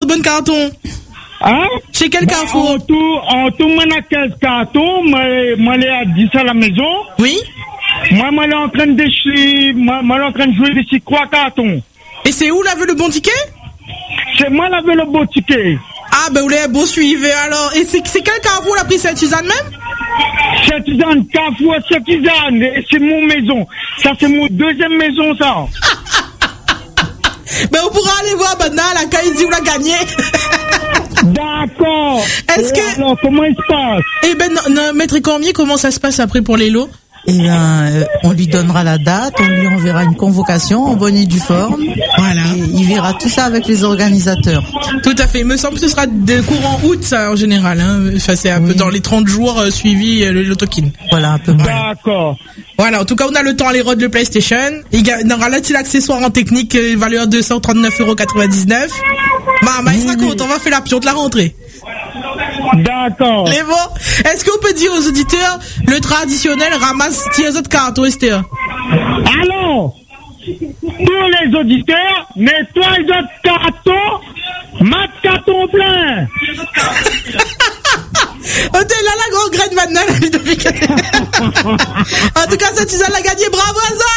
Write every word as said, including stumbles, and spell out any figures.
bon carton? Hein? Chez quel bah, carrefour? En tout, en tout, moi, a quinze cartons, moi, moi, j'ai à dix à la maison. Oui. Moi, moi, en train de déchirer, moi, moi, en train de jouer des trois cartons. Et c'est où, l'avait le bon ticket? C'est moi, l'avait le bon ticket. Ah, ben, vous l'avez beau suivre, alors. Et c'est, c'est quel carrefour, la pris Saint-Suzanne même? Saint-Suzanne, Carrefour, Saint-Suzanne, et c'est mon maison. Ça, c'est mon deuxième maison, ça. Ben, on pourra aller voir maintenant, la Kaïdi, on l'a gagné. D'accord. Est-ce et que... Alors, comment il se passe? Eh ben, non, non, Maître Cormier, comment ça se passe après pour les lots? Eh bien, euh, on lui donnera la date, on lui enverra une convocation en bonne et due forme. Voilà. Et il verra tout ça avec les organisateurs. Tout à fait. Il me semble que ce sera de courant août, ça, en général. Hein. Enfin, c'est un oui. peu dans les trente jours euh, suivis euh, le lotokin. Voilà, un peu. Voilà. D'accord. Voilà. En tout cas, on a le temps à les rods de PlayStation. Il y aura là-dessus l'accessoire en technique, euh, valeur deux cent trente-neuf euros quatre-vingt-dix-neuf. Maman, il sera content. On va faire la pionte, la rentrée. D'accord. Les bons. Est-ce qu'on peut dire aux auditeurs le traditionnel ramasse tes autres cartons, Esther? Alors, pour les auditeurs, nettoie les autres cartons, mat carton plein. On est là la grande graine maintenant, la Ludovic. En tout cas, cette Suzanne l'a gagné. Bravo, Azo!